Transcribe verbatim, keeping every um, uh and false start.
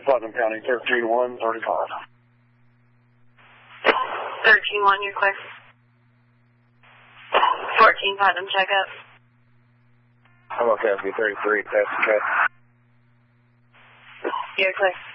Putnam County, thirteen one thirty-five. thirteen one, you're clear. fourteen Putnam, check up. I'm okay, I'll be thirty-three, that's okay. You're clear.